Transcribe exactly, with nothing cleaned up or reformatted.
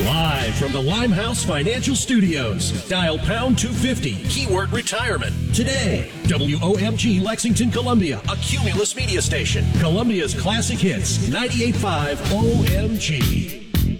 Live from the Limehouse Financial Studios. Dial pound two fifty, keyword retirement. Today, W O M G Lexington, Columbia, a Cumulus media station. Columbia's classic hits, ninety-eight point five O M G.